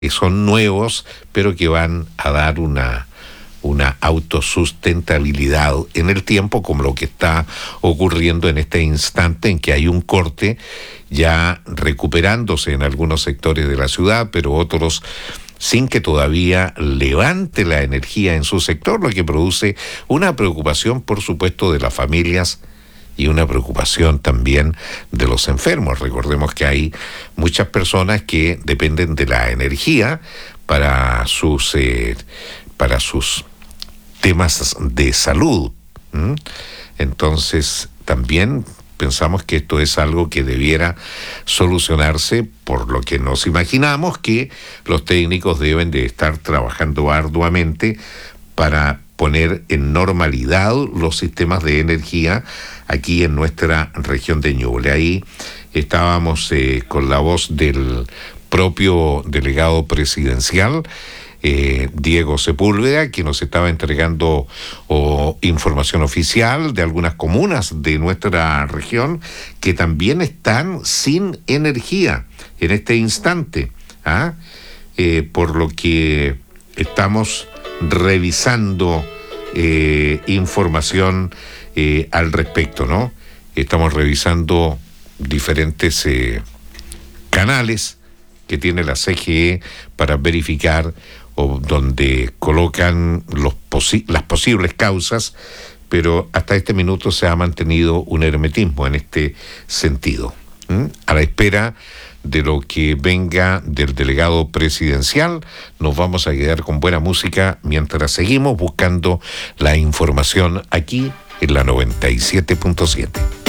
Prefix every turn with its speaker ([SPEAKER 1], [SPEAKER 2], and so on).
[SPEAKER 1] que son nuevos, pero que van a dar una autosustentabilidad en el tiempo, como lo que está ocurriendo en este instante en que hay un corte ya recuperándose en algunos sectores de la ciudad, pero otros sin que todavía levante la energía en su sector, lo que produce una preocupación, por supuesto, de las familias y una preocupación también de los enfermos. Recordemos que hay muchas personas que dependen de la energía para sus temas de salud. Entonces, también pensamos que esto es algo que debiera solucionarse, por lo que nos imaginamos que los técnicos deben de estar trabajando arduamente para poner en normalidad los sistemas de energía aquí en nuestra región de Ñuble. Ahí estábamos con la voz del propio delegado presidencial, Diego Sepúlveda, que nos estaba entregando información oficial de algunas comunas de nuestra región que también están sin energía en este instante, por lo que estamos revisando información al respecto, ¿no? Estamos revisando diferentes canales que tiene la CGE para verificar o donde colocan las posibles causas, pero hasta este minuto se ha mantenido un hermetismo en este sentido. A la espera de lo que venga del delegado presidencial, nos vamos a quedar con buena música mientras seguimos buscando la información aquí en la 97.7.